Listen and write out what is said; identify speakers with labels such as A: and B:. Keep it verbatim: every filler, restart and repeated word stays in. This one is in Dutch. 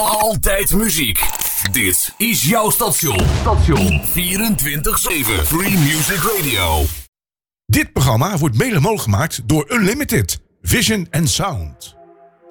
A: Altijd muziek. Dit is jouw station. Station vierentwintig zeven Free Music Radio.
B: Dit programma wordt mede mogelijk gemaakt door Unlimited Vision and Sound.